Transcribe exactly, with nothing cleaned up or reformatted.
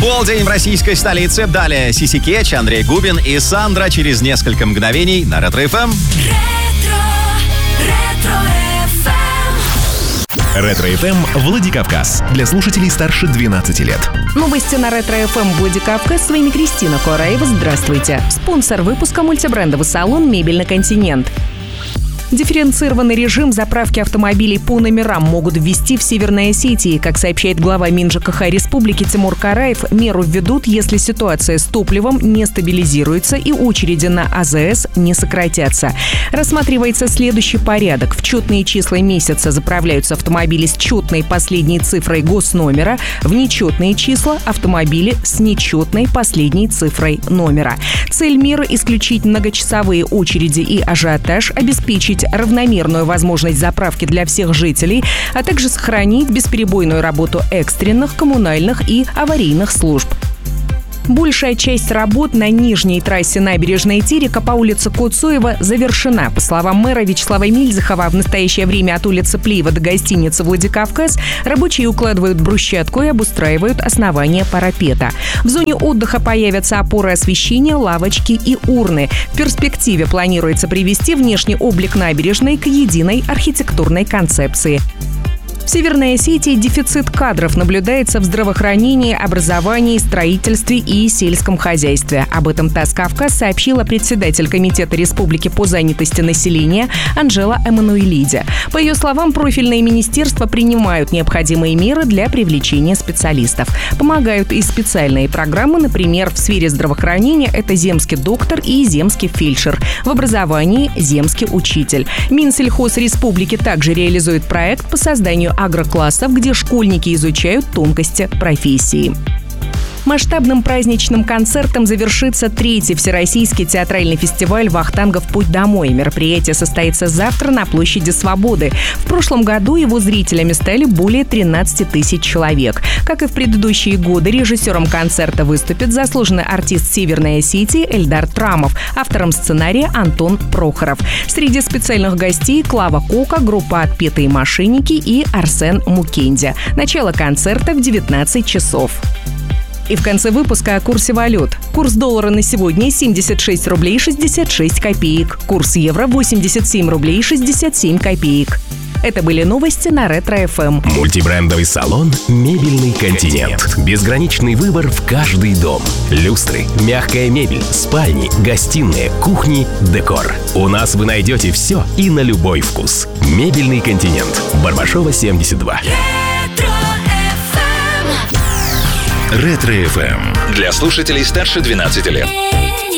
Полдень в российской столице. Далее Сиси Кетч, Андрей Губин и Сандра через несколько мгновений на Ретро эф эм. Ретро эф эм Владикавказ. Для слушателей старше двенадцати лет. Новости на Ретро эф эм Владикавказ. С вами Кристина Кораева. Здравствуйте. Спонсор выпуска — мультибрендовый салон «Мебельный континент». Дифференцированный режим заправки автомобилей по номерам могут ввести в Северной Осетии. Как сообщает глава МинЖКХ республики Тимур Караев, меру введут, если ситуация с топливом не стабилизируется и очереди на а зэ эс не сократятся. Рассматривается следующий порядок. В четные числа месяца заправляются автомобили с четной последней цифрой госномера, в нечетные числа – автомобили с нечетной последней цифрой номера. Цель меры – исключить многочасовые очереди и ажиотаж, обеспечить равномерную возможность заправки для всех жителей, а также сохранить бесперебойную работу экстренных, коммунальных и аварийных служб. Большая часть работ на нижней трассе набережной Терека по улице Коцуева завершена. По словам мэра Вячеслава Мильзахова, в настоящее время от улицы Плиева до гостиницы «Владикавказ» рабочие укладывают брусчатку и обустраивают основание парапета. В зоне отдыха появятся опоры освещения, лавочки и урны. В перспективе планируется привести внешний облик набережной к единой архитектурной концепции. В Северной Осетии дефицит кадров наблюдается в здравоохранении, образовании, строительстве и сельском хозяйстве. Об этом ТАСС «Кавказ» сообщила председатель Комитета Республики по занятости населения Анжела Эммануэлиди. По ее словам, профильные министерства принимают необходимые меры для привлечения специалистов. Помогают и специальные программы, например, в сфере здравоохранения это земский доктор и земский фельдшер. В образовании – земский учитель. Минсельхоз Республики также реализует проект по созданию агроклассов, где школьники изучают тонкости профессии. Масштабным праздничным концертом завершится третий всероссийский театральный фестиваль «Вахтангов. Путь домой». Мероприятие состоится завтра на площади Свободы. В прошлом году его зрителями стали более тринадцати тысяч человек. Как и в предыдущие годы, режиссером концерта выступит заслуженный артист Северной Осетии Эльдар Трамов, автором сценария Антон Прохоров. Среди специальных гостей Клава Кока, группа «Отпетые мошенники» и Арсен Мукенди. Начало концерта в девятнадцать часов. И в конце выпуска о курсе валют. Курс доллара на сегодня семьдесят шесть рублей шестьдесят шесть копеек. Курс евро восемьдесят семь рублей шестьдесят семь копеек. Это были новости на Ретро эф эм. Мультибрендовый салон «Мебельный континент». Безграничный выбор в каждый дом. Люстры, мягкая мебель, спальни, гостиные, кухни, декор. У нас вы найдете все и на любой вкус. «Мебельный континент». Барбашова, семьдесят два. Ретро эф эм. Для слушателей старше двенадцати лет.